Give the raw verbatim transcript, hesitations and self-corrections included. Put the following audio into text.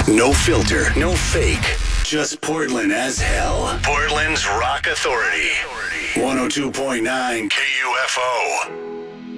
No filter, no fake. Just Portland as hell. Portland's Rock Authority. one oh two point nine K U F O.